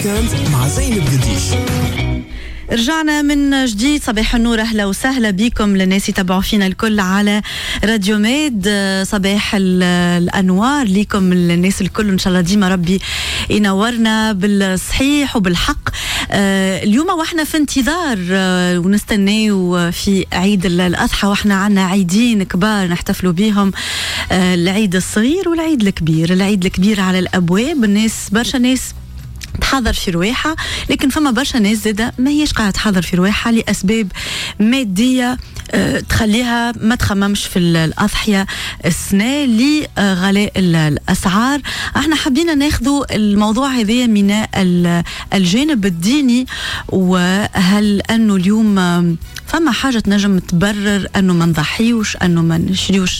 ويكند مع زينب قديش. رجعنا من جديد. صباح النور، أهلا وسهلا بكم للناس يتابعوا فينا الكل على راديو ميد. صباح الأنوار ليكم الناس الكل، إن شاء الله ديما ربي ينورنا بالصحيح وبالحق. اليوم وإحنا في انتظار ونستناو في عيد الأضحى، وإحنا عنا عيدين كبار نحتفلوا بيهم، العيد الصغير والعيد الكبير. العيد الكبير على الأبواب، الناس برشا ناس تحضر في رواحة، لكن فما برشا ناس زادة ما هيش قاعدة تحضر في رواحة لأسباب مادية تخليها ما تخممش في الأضحية السنة لغلاء الأسعار. احنا حبينا ناخذوا الموضوع هذا من الجانب الديني، وهل أنه اليوم فما حاجة تنجم تبرر أنه ما نضحيوش، أنه ما نشريوش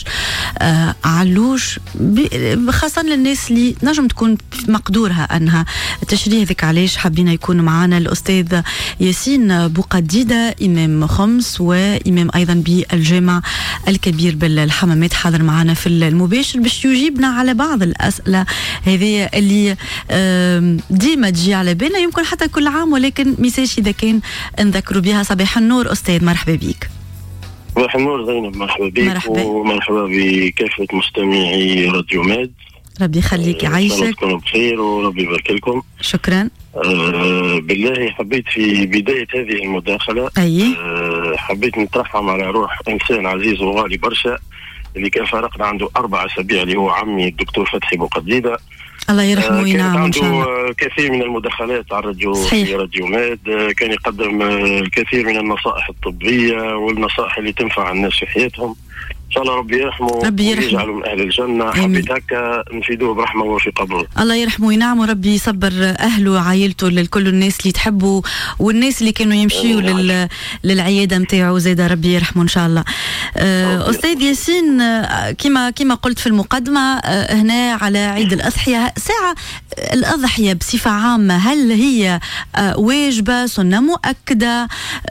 علوش، خاصة للناس اللي نجم تكون مقدورها أنها تشري. هذيك علاش حبينا يكون معنا الأستاذ ياسين بوقديدة، إمام خمس وإمام أيضا بالجامع الكبير بالحمامات، حاضر معنا في المباشر باش يجيبنا على بعض الأسئلة هذه اللي ديما تجي على بالنا، يمكن حتى كل عام، ولكن ميساج إذا كان نذكروا بها. صباح النور أستاذ، مرحبا بك. صباح النور زينب، مرحبا بك ومرحبا بكافة مستمعي راديو ميد. ربي يخليك يعيشك. تكونوا بخير وربي يبارك لكم. شكرا. بالله حبيت في بداية هذه المداخلة حبيت نترحم على روح إنسان عزيز وغالي برشا اللي كان فارقنا عنده 4 أسابيع، اللي هو عمي الدكتور فتحي بوقديدة، الله يرحمه وينعم إن شاء الله. عنده كثير من المداخلات على الراديو في راديو ميد، كان يقدم الكثير من النصائح الطبية والنصائح اللي تنفع الناس في حياتهم. إن شاء الله ربي يرحمه ويجعله من أهل الجنة. حبيت هكا نفيدوه برحمة وفي قبره. الله يرحمه وينعم، وربي يصبر أهله وعائلته، لكل الناس اللي تحبوا والناس اللي كانوا يمشيوا للعيادة متاعه زيادة، ربي يرحمه إن شاء الله. أستاذ ياسين، كما قلت في المقدمة، هنا على عيد الأضحية، ساعة الأضحية بصفة عامة، هل هي واجبة، سنة مؤكدة،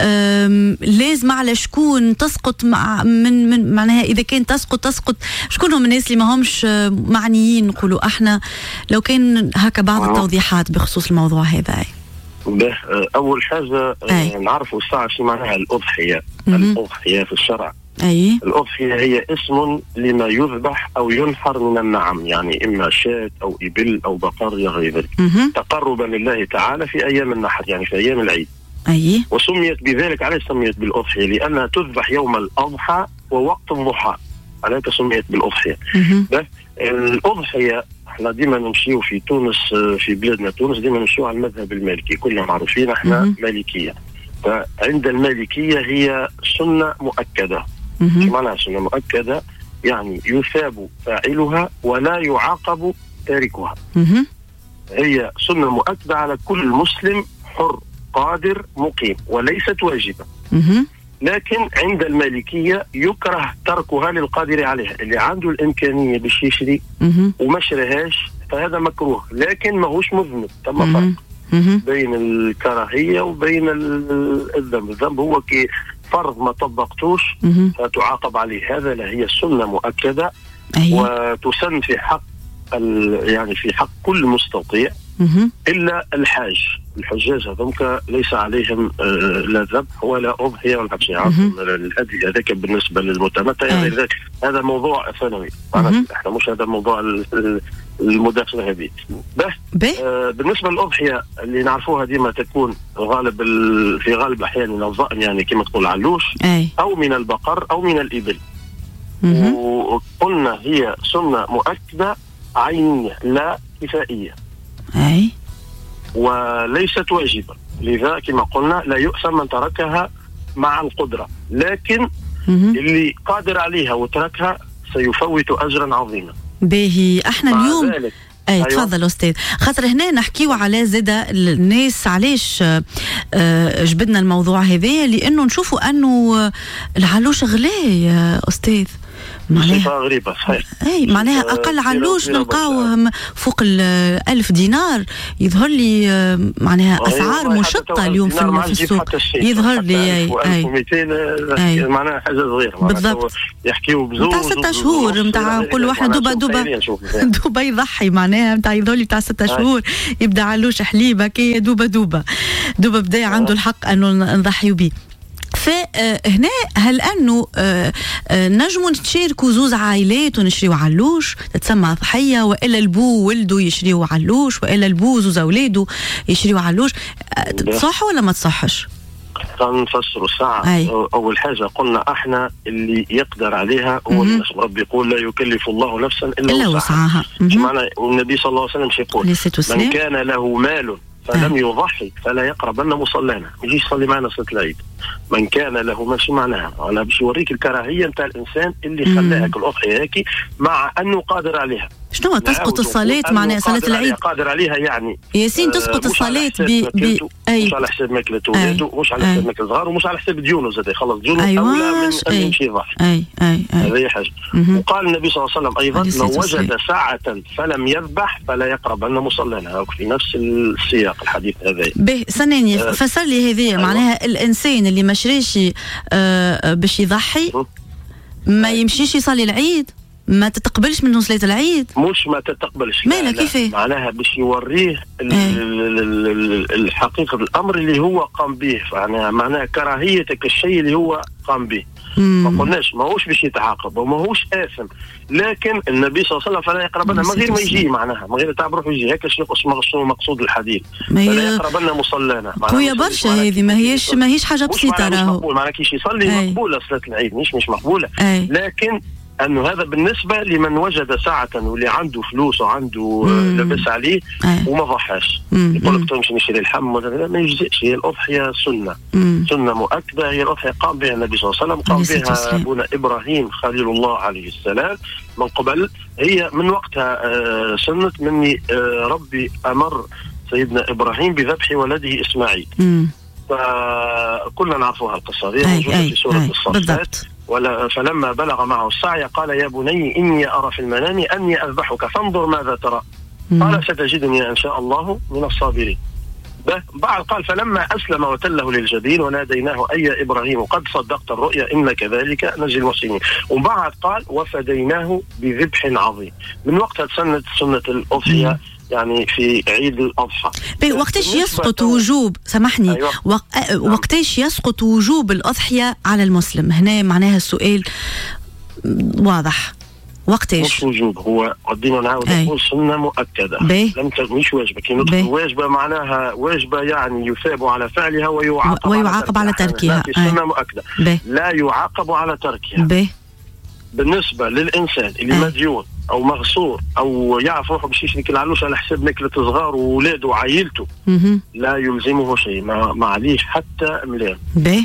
لازم على شكون تسقط من معناها إذا كان تسقط شكون هم الناس اللي ما همش معنيين، نقولوا احنا، لو كان هكا بعض التوضيحات بخصوص الموضوع هذا. أول حاجة نعرفوا الساعة شو معناها الأضحية. الأضحية في الشرع، الأضحية هي اسم لما يذبح أو ينحر من النعم، يعني إما شاة أو إبل أو بقر غير ذلك، تقربا لله تعالى في أيام النحر، يعني في أيام العيد. وسميت بذلك. عليه سميت بالأضحية؟ لأنها تذبح يوم الأضحى ووقت الضحى، عليك سميت بالأضحية. الأضحية احنا ديما نمشيو في تونس، في بلادنا تونس ديما نمشيو على المذهب المالكي، كلنا معروفين احنا مالكية. فعند المالكية هي سنة مؤكدة. شو معناها سنة مؤكدة؟ يعني يثاب فاعلها ولا يعاقب تاركها. هي سنة مؤكدة على كل مسلم حر قادر مقيم، وليست واجبة. لكن عند المالكية يكره تركها للقادر عليها، اللي عنده الإمكانية باش يشري وما شريهاش فهذا مكروه، لكن ماهوش مذنب. تم فرق بين الكراهية وبين الذنب. الذنب هو كي فرض ما طبقتوش فتعاقب عليه، هذا لا، هي سنة مؤكدة وتسن في حق يعني في حق كل مستطيع إلا الحجاج هذوك ليس عليهم لا ذبح ولا أضحية ولا شيء. الهدي هذاك بالنسبة للمتمتع هذا موضوع ثانوي، احنا مش هذا موضوع المداخلة هذه. بالنسبة للأضحية اللي نعرفوها ديما تكون في غالب الأحيان من الضأن، يعني كما تقول علوش، أو من البقر أو من الإبل. وقلنا هي سنة مؤكدة عينية لا كفائية، وليست واجبة، لذا كما قلنا لا يؤثم من تركها مع القدرة، لكن اللي قادر عليها وتركها سيفوت أجرا عظيما. باهي احنا اليوم تفضل أستاذ، خاطر هنا نحكيو على زادة الناس. علاش جبدنا الموضوع هذا؟ لأنه نشوفوا أنه العلوش غلاي يا أستاذ، معناها غريبة صحيح. اي معناها اقل علوش نلقاوهم فوق 1000 دينار. يظهر لي معناها اسعار مشطه اليوم في السوق. يظهر لي 1200 معناها حاجه صغيره. بالضبط. يحكيوا بزوج نتاع 6 شهور نتاع كل واحد دوبا يضحي معناها نتاع يظهر لي بتاع 6 شهور يبدا علوش حليبه كي دوبا بدا عنده الحق انه نضحيوا به. فهنا هل انه نجموا نشاركوا زوز عائلات ونشريو علوش تتسمى ضحيه، والا البو ولده يشريو علوش، والا البو زوز اولاده يشريو علوش؟ تصح ولا ما تصحش؟ نفسروا ساعة. أول حاجة قلنا احنا اللي يقدر عليها هو ربي يقول لا يكلف الله نفسا إلا وسعها. معنى والنبي صلى الله عليه وسلم يقول من كان له مال فلم يضحي فلا يقربن مصلانا. يجي يصلي معنا صلاة العيد. من كان له ماشي معناها أنا باش يوريك الكراهية نتاع الإنسان اللي خلاها الأضحية هيك مع أنه قادر عليها. شنو تسقط الصلاة معناها صلاة العيد؟ قادر عليها يعني ياسين تسقط الصلاة مش على حساب ماكلة ولاده، مش على حساب ماكلة صغار، ومش على حساب ديونه زاد يخلص ديونه أولى من أن يمشي يضحي. هذه حاجة. وقال النبي صلى الله عليه وسلم أيضا من وجد ساعة فلم يذبح فلا يقربن مصلانا. في نفس السياق الحديث هذا. به سناني فسر لي هذه معناها الإنسان اللي ما شريش باش يضحي ما يمشيش يصلي العيد، ما تتقبلش منه صلاة العيد. مش ما تتقبلش مالا كيفاه؟ معناها باش يوريه الحقيقة الأمر اللي هو قام به. معناها كراهيتك الشيء اللي هو قام به. ما قلناش ما هوش باش يتعاقب وما هوش آثم، لكن النبي صلى الله عليه وسلم فلا يقربنا من غير ما يجي معناها من غير تعب روح يجي. هيك الشيء مقصود الحديث فلا يقربنا مصلانا. قوية برشا هذه، ما هيش حاجة بسيطة. راهو معناها كيش يصلي مقبولة صلاة العيد مش مقبولة. لكن أنه هذا بالنسبة لمن وجد ساعة واللي عنده فلوس وعنده لبس عليه وما ضحاش. يقول لك تمشي نشري اللحم ما يجزئش. هي الأضحية سنة مؤكدة. هي الأضحية قام بها النبي صلى الله عليه وسلم، قام بها أبونا إبراهيم خليل الله عليه السلام من قبل. هي من وقتها سنة مني ربي أمر سيدنا إبراهيم بذبح ولده إسماعيل. فكلنا نعرفها القصة هذه موجودة في سورة الصفات. فلما بلغ معه السعي قال يا بني إني أرى في المنام أني أذبحك فانظر ماذا ترى قال ستجدني إن شاء الله من الصابرين. بعد قال فلما أسلم وتله للجبين وناديناه أي يا إبراهيم قد صدقت الرؤيا إن كذلك نجزي المحسنين. وبعد قال وفديناه بذبح عظيم. من وقتها سنة الأضحية يعني في عيد الأضحى. وقتاش يسقط وجوب سامحني وقتاش يسقط وجوب الأضحية على المسلم؟ هنا معناها السؤال واضح. وقتاش؟ مش وجوب، هو قدينا نعاود نقول سنة مؤكدة لم مش واجبة. كي ندخل واجبة معناها واجبة يعني يثاب على فعلها ويعاقب على تركها. سنة مؤكدة لا يعاقب على تركها. بالنسبة للإنسان اللي مديون أو مغصور أو يعرف روحه باش يشري العلوش على حساب ماكلة صغار وولاده وعائلته لا يلزمه شيء، ما عليش حتى مليان.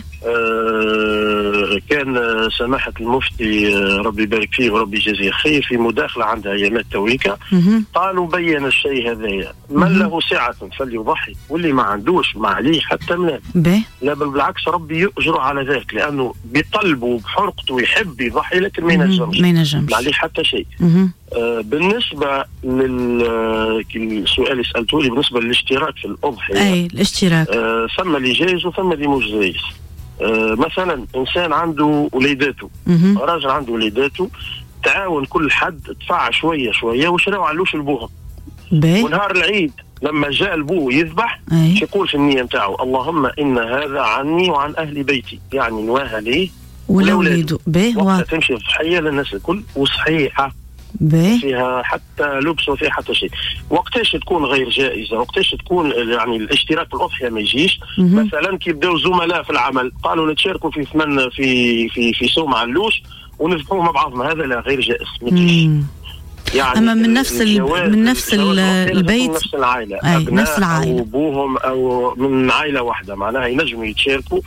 كان سماحة المفتي ربي يبارك فيه وربي يجازيه خير في مداخلة عندها أيامات تويكا قالوا بين الشيء هذايا من له سعة فليضحي واللي ما عندوش ما عليه حتى مليان. لا بل بالعكس ربي يؤجر على ذلك لأنه بقلبه وبحرقته يحب يضحي لكن ما ينجمش ما عليه حتى شيء. بالنسبة للسؤال اللي سألته لي بالنسبة للاشتراك في الأضحية الاشتراك ثم اللي جايز وثم اللي مش جايز. مثلا إنسان عنده وليداته راجل عنده وليداته تعاون كل حد دفع شوية وشراو علوش لبوهم ونهار العيد لما جاء البو يذبح يقول في النية متاعه اللهم إن هذا عني وعن أهل بيتي يعني نواها ليه ولولاده وقتها تمشي صحية للناس الكل وصحيحة فيها حتى لبس وفيها حتى شيء. وقتاش تكون غير جائزة وقتاش تكون يعني الاشتراك في الأضحية ما يجيش. مثلا كي بداو زملاء في العمل قالوا نتشاركوا في ثمن في سوم علوش ونذبحوه مع بعضنا هذا لا غير جائز يعني أما من نفس البيت نفس العائلة نفس العائلة أو أبوهم أو من عائلة واحدة معناها ينجموا يتشاركوا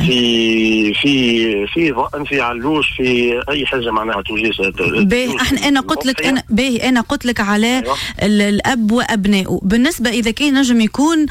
في ضأن في علوش في أي حاجة معناها توجيز. أنا قلت لك على الأب وأبنائه. بالنسبة إذا كان نجم يكون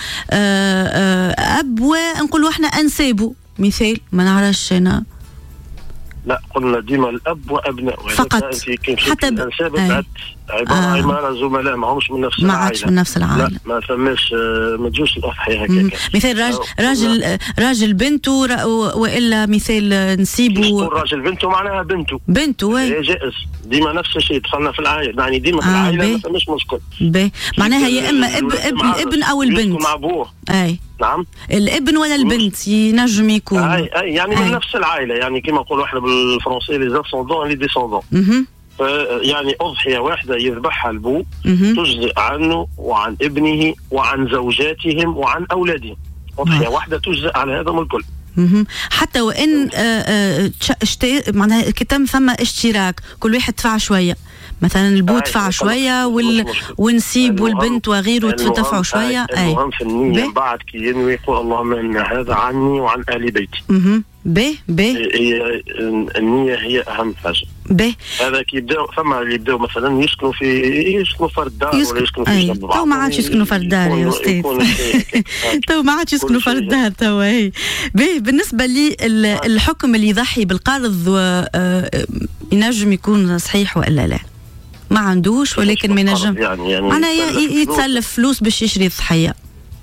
أب ونقولوا إحنا أنسابه مثال ما نعرفش أنا لا قلنا ديما الاب وابناء فقط. حتى الانساب عباره زملاء ما همش من نفس العائله. ما عادش من نفس العائله. لا ما فماش ما تجوش الاضحيه هكاك. مثال راجل بنته والا مثال نسيبه راجل بنته معناها بنته هي جائز ديما نفس الشيء. دخلنا في العائله يعني ديما في العائله ما فماش مشكل. معناها يا اما ابن او البنت مع ابوه. نعم الابن ولا البنت ينجم يكون يعني من نفس العائله يعني كما نقولوا احنا بالفرنسي لي زاسوندون لي ديسوندون. يعني أضحية واحدة يذبحها البو تجزئ عنه وعن ابنه وعن زوجاتهم وعن أولادهم. أضحية واحدة تجزئ على هذا الكل. حتى وإن معناها كتم ثم اشتراك كل واحد دفع شوية مثلا البو دفع شوية ونسيب والبنت وغيره تدفعوا شوية. المهم في النية بعد كي ينوي يقول اللهم إن هذا عني وعن آل بيتي. النية هي أهم حاجة. هذا كي يبداو ثم اللي يبداو مثلا يسكنوا في فرد دار ولا يسكنوا في جنب بعض. تو ما عادش يسكنوا فرد دار يا أستاذ. تو ما عادش يسكنوا فرد دار توا. هي بالنسبة لي الحكم اللي يضحي بالقرض ينجم يكون صحيح ولا لا؟ ما عندوش ولكن ما نجم يعني معناها يتسلف فلوس باش يشري الضحية.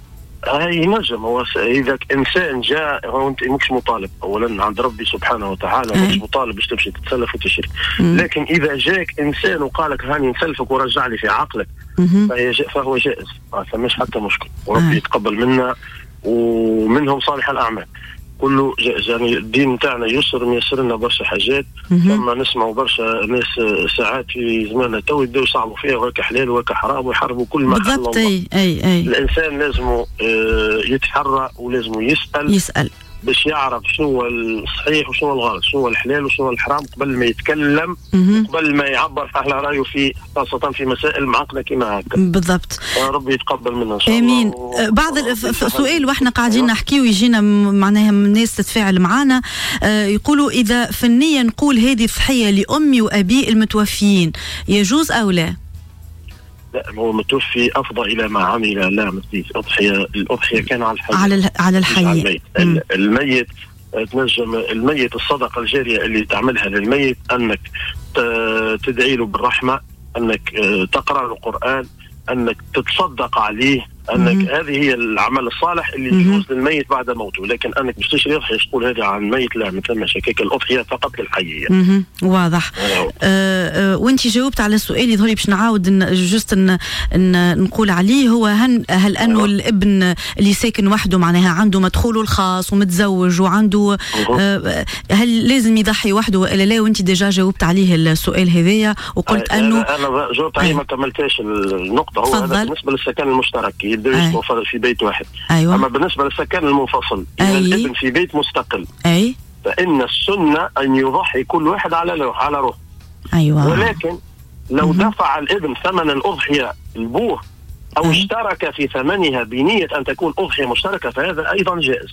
ينجم هو إذا إنسان جاء هو أنت مش مطالب أولا عند ربي سبحانه وتعالى مش مطالب باش تمشي تتسلف وتشري. لكن إذا جاك إنسان وقالك هاني نسلفك ورجع لي في عقلك فهو جائز ما فماش حتى مشكل وربي يتقبل منا ومنهم صالح الأعمال كله جائز. يعني الدين تاعنا يسر ميسر لنا برشا حاجات. ثم نسمعوا برشا ناس ساعات في زماننا تو يبداو يصعبوا فيها وهكا حلال وهكا حرام ويحاربوا كل ما حل الله. أي. الإنسان لازم يتحرى ولازم يسأل باش يعرف شنو هو الصحيح وشنو الغلط شنو هو الحلال وشنو الحرام قبل ما يتكلم قبل ما يعبر على رأيه في خاصة في مسائل معقدة كما هكا. بالضبط. ربي يتقبل منا إن شاء الله. آمين. بعض السؤال واحنا قاعدين نحكي ويجينا معناها الناس تتفاعل معنا يقولوا إذا في النية نقول هذه ضحية لأمي وأبي المتوفيين يجوز أو لا؟ لا هو متوفي أفضى إلى ما عمل لا مثليس. الأضحية كان على الحي على الحي. الميت تنجم الميت الصدقة الجارية اللي تعملها للميت أنك تدعي له بالرحمة أنك تقرأ له القرآن أنك تتصدق عليه أنك هذه هي العمل الصالح اللي يجوز للميت بعد موته. لكن أنك مش تشري أضحية تقول هذا عن ميت لا مثل ما شكاك الأضحية فقط للحي يعني. واضح. وانت جاوبت على السؤال يظهر باش نعاود نقول عليه هو هل أنه الابن اللي ساكن وحده معناها عنده مدخوله الخاص ومتزوج وعنده هل لازم يضحي وحده ولا لا؟ وانت ديجا جاوبت عليه السؤال هذايا وقلت أنه أنا جاوبت عليه ما كملتاش النقطة. هو هذا بالنسبة للسكن المشترك يسكنوا في بيت واحد. أيوة. أما بالنسبة للسكن المنفصل إذا الابن في بيت مستقل فإن السنة أن يضحي كل واحد على روح. أيوة. ولكن لو دفع الابن ثمن الأضحية البوه أو اشترك في ثمنها بنية أن تكون أضحية مشتركة فهذا أيضا جائز.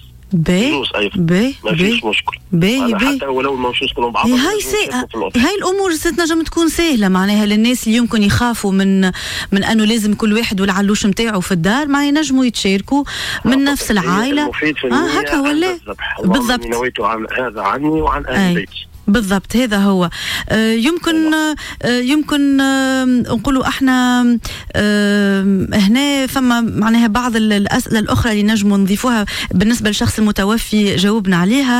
ما فيش مشكل. حتى ولو ما مشوش كلهم بعض. هاي الأمور تنجم تكون سهلة معناها للناس اللي يمكن يخافوا من أنه لازم كل واحد والعلوش متاعه في الدار ما ينجموا يتشاركوا من نفس العائلة. هكا ولا بالضبط. نويته عن هذا عني وعن أهل بيتي. بالضبط هذا هو. يمكن نقولوا احنا هنا فما معناها بعض الأسئلة الأخرى اللي نجموا نضيفوها بالنسبة للشخص المتوفي جاوبنا عليها.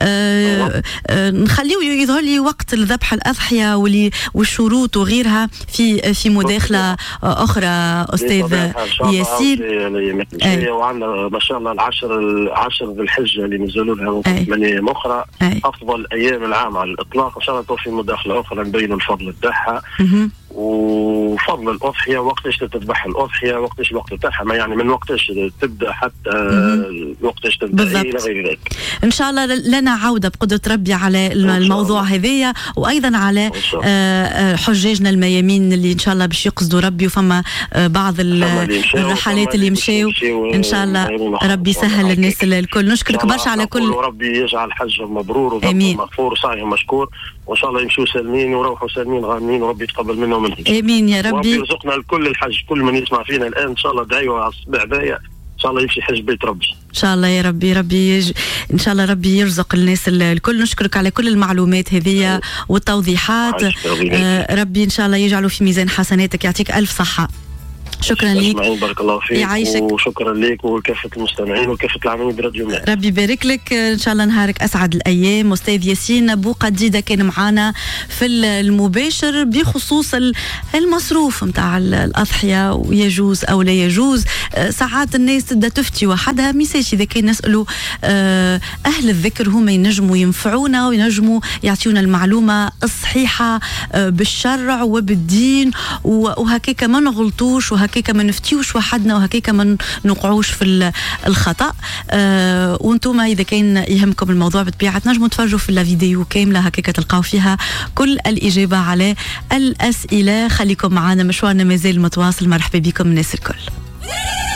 نخليه يظهر لي وقت الذبح الأضحية والشروط وغيرها في مداخلة أخرى أستاذ ياسين. وعندنا ما شاء الله العشر ذي الحجة اللي نزلوا لها من أخرى أفضل أيام العام على الإطلاق. إن شاء الله في مداخلة أخرى نبين الفضل تاعها وفضل الأضحية وقتاش تذبح الأضحية وقتاش الوقت تاعها ما يعني من وقتاش تبدأ حتى وقتاش تنتهي إلى غير ذلك. إن شاء الله لنا عودة بقدرة ربي على الموضوع هذايا وأيضا على حجاجنا الميامين اللي إن شاء الله باش يقصدوا ربي وفما بعض الرحلات اللي مشاو إن شاء الله ربي يسهل للناس الكل. نشكرك برشا على كل ربي يجعل حجهم مبرور وذنبهم مغفور وسعيهم مشكور وإن شاء الله يمشوا سالمين ويروحوا سالمين غانمين وربي يتقبل منهم ومنهم. آمين يا ربي. وربي يرزقنا الكل الحج. كل من يسمع فينا الآن إن شاء الله دعيوا على الصباح بايع إن شاء الله يمشي حج بيت ربي ان شاء الله يا ربي. ان شاء الله ربي يرزق الناس الكل. نشكرك على كل المعلومات هذه والتوضيحات. ربي ان شاء الله يجعله في ميزان حسناتك. يعطيك الف صحه. شكرا لك. بارك الله فيك. يعيشك. وشكرا لك وكافة المستمعين وكافة العاملين براديو ميد. ربي يبارك لك. ان شاء الله نهارك اسعد الايام. استاذ ياسين بوقديده كان معنا في المباشر بخصوص المصروف نتاع الاضحيه ويجوز او لا يجوز. ساعات الناس تبدا تفتي وحدها ميساج اذا كان نسالوا اهل الذكر هما ينجموا ينفعونا وينجموا يعطيونا المعلومه الصحيحه بالشرع وبالدين وهكاك ما نغلطوش وهكاك ما نفتيوش وحدنا وهكاك ما نوقعوش في الخطأ. وانتم إذا كان يهمكم الموضوع بطبيعة نجموا تفرجوا في الفيديو كاملة هكاك تلقاو فيها كل الإجابة على الأسئلة. خليكم معنا مشوارنا مازال متواصل. مرحبا بكم الناس الكل.